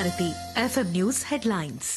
Bharati FM news headlines.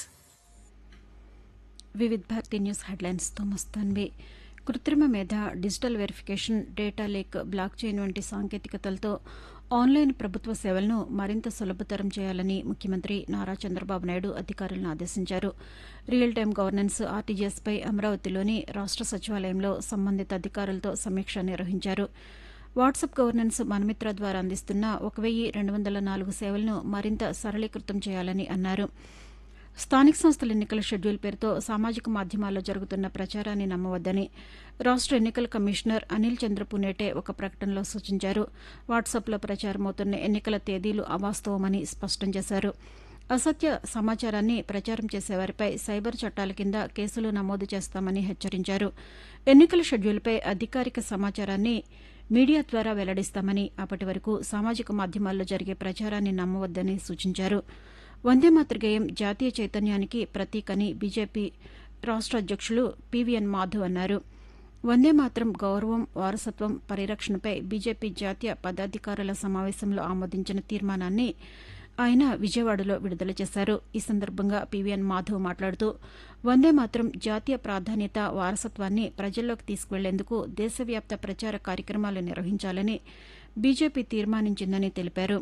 Vividh Bharati news హెడ్లైన్స్తో మస్తాన్వి. కృత్రిమ మేధ, digital verification, data lake, block chain వంటి సాంకేతికతలతో online ప్రభుత్వ సేవలను మరింత సులభతరం చేయాలని ముఖ్యమంత్రి నారా చంద్రబాబు నాయుడు అధికారులను ఆదేశించారు. రియల్ టైం గవర్నెన్స్ ఆర్టీజీఎస్పై అమరావతిలోని రాష్ట సచివాలయంలో సంబంధిత అధికారులతో సమీక్ష నిర్వహించారు. వాట్సాప్ గవర్నెన్స్ మనమిత్ర ద్వారా అందిస్తున్న 1204 సేవలను మరింత సరళీకృతం చేయాలని అన్నారు. స్థానిక సంస్థల ఎన్నికల షెడ్యూల్ పేరుతో సామాజిక మాధ్యమాల్లో జరుగుతున్న ప్రచారాన్ని నమ్మవద్దని రాష్ట ఎన్నికల కమిషనర్ అనిల్ చంద్ర పునేటే ఒక ప్రకటనలో సూచించారు. వాట్సాప్లో ప్రచారమవుతున్న ఎన్నికల తేదీలు అవాస్తవమని స్పష్టం చేశారు. అసత్య సమాచారాన్ని ప్రచారం చేసేవారిపై సైబర్ చట్టాల కింద కేసులు నమోదు చేస్తామని హెచ్చరించారు. ఎన్నికల షెడ్యూల్పై అధికారిక సమాచారాన్ని మీడియా ద్వారా వెల్లడిస్తామని, అప్పటి వరకు సామాజిక మాధ్యమాల్లో జరిగే ప్రచారాన్ని నమ్మవద్దని సూచించారు. వందేమాతర గేయం జాతీయ చైతన్యానికి ప్రతీకని బీజేపీ రాష్ట అధ్యక్షులు పీవీఎన్ మాధవ్ అన్నారు. వందేమాతరం గౌరవం, వారసత్వం పరిరక్షణపై బీజేపీ జాతీయ పదాధికారుల సమావేశంలో ఆమోదించిన తీర్మానాన్ని ఆయన విజయవాడలో విడుదల చేశారు. ఈ సందర్భంగా పీవీఎన్ మాధవ్ మాట్లాడుతూ వందేమాతరం జాతీయ ప్రాధాన్యత, వారసత్వాన్ని ప్రజల్లోకి తీసుకువెళ్లేందుకు దేశవ్యాప్త ప్రచార కార్యక్రమాలు నిర్వహించాలని బీజేపీ తీర్మానించిందని తెలిపారు.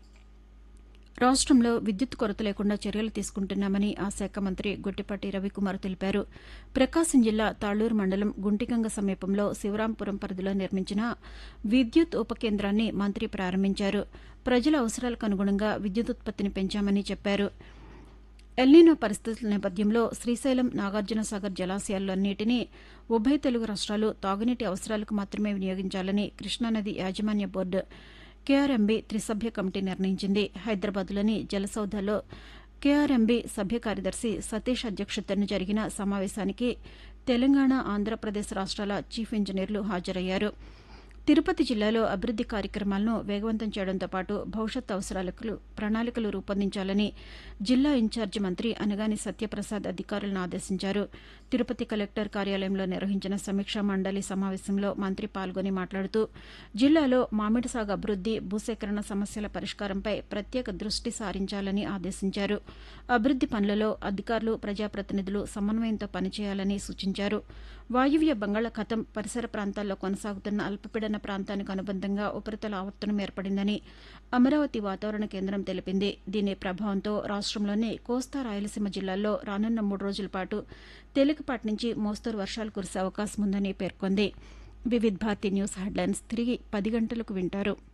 రాష్టంలో విద్యుత్ కొరత లేకుండా చర్యలు తీసుకుంటున్నామని ఆ శాఖ మంత్రి గొట్టిపాటి రవికుమార్ తెలిపారు. ప్రకాశం జిల్లా తాళ్లూరు మండలం గుంటిగంగ సమీపంలో శివరాంపురం పరిధిలో నిర్మించిన విద్యుత్ ఉప కేంద్రాన్ని మంత్రి ప్రారంభించారు. ప్రజల అవసరాలకు అనుగుణంగా విద్యుత్ ఉత్పత్తిని పెంచామని చెప్పారు. ఎల్నినో పరిస్థితుల నేపథ్యంలో శ్రీశైలం, నాగార్జునసాగర్ జలాశయాల్లో నీటిని ఉభయ తెలుగు రాష్ట్రాలు తాగునీటి అవసరాలకు మాత్రమే వినియోగించాలని కృష్ణానది యాజమాన్య బోర్డు కేఆర్ఎంబీ త్రిసభ్య కమిటీ నిర్ణయించింది. హైదరాబాద్లోని జలసౌధలో కేఆర్ఎంబీ సభ్య కార్యదర్శి సతీష్ అధ్యక్షతన జరిగిన సమావేశానికి తెలంగాణ, ఆంధ్రప్రదేశ్ రాష్ట్రాల చీఫ్ ఇంజనీర్లు హాజరయ్యారు. తిరుపతి జిల్లాలో అభివృద్ది కార్యక్రమాలను వేగవంతం చేయడంతో పాటు భవిష్యత్ అవసరాలకు ప్రణాళికలు రూపొందించాలని జిల్లా ఇన్ఛార్జి మంత్రి అనగాని సత్యప్రసాద్ అధికారులను ఆదేశించారు. తిరుపతి కలెక్టర్ కార్యాలయంలో నిర్వహించిన సమీక్షా మండలి సమావేశంలో మంత్రి పాల్గొని మాట్లాడుతూ జిల్లాలో మామిడి సాగు అభివృద్ది, భూసేకరణ సమస్యల పరిష్కారంపై ప్రత్యేక దృష్టి సారించాలని ఆదేశించారు. అభివృద్ది పనులలో అధికారులు, ప్రజాప్రతినిధులు సమన్వయంతో పనిచేయాలని సూచించారు. వాయువ్య బంగాళాఖాతం పరిసర ప్రాంతాల్లో కొనసాగుతున్న అల్పపీడన ప్రాంతానికి అనుబంధంగా ఉపరితల ఆవర్తనం ఏర్పడిందని అమరావతి వాతావరణ కేంద్రం తెలిపింది. దీని ప్రభావంతో రాష్టంలోని కోస్తా, రాయలసీమ జిల్లాల్లో రానున్న 3 రోజుల పాటు తేలికపాటి నుంచి మోస్తరు వర్షాలు కురిసే అవకాశం ఉందని పేర్కొంది. వివిధ్ భారతి న్యూస్ హెడ్లైన్స్ తిరిగి 10 గంటలకు వింటారు.